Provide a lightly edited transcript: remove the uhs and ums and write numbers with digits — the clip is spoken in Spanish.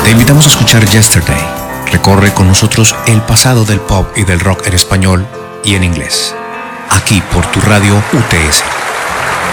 Te invitamos a escuchar Yesterday. Recorre con nosotros el pasado del pop y del rock en español y en inglés. Aquí por tu radio UTS.